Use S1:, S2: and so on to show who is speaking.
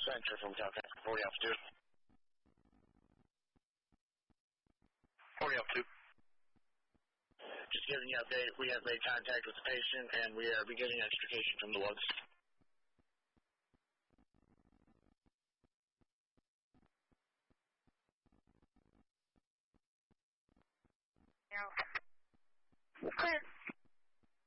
S1: Center from Calcutta. 40 altitude. 40 altitude. Just giving you an update. We have made contact with the patient, and we are beginning extrication from the lugs.
S2: Yeah.